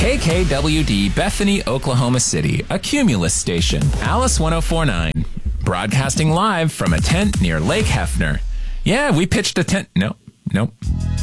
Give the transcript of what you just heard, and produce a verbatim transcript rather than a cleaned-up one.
K K W D Bethany, Oklahoma City, a Cumulus station. Alice one oh four point nine. Broadcasting live from a tent near Lake Hefner. Yeah, we pitched a tent. No, nope.